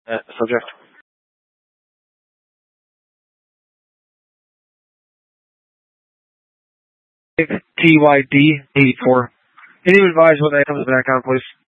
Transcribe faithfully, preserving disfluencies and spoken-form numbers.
Uh, subject. T Y D eighty-four. Can you advise when that comes back on, please?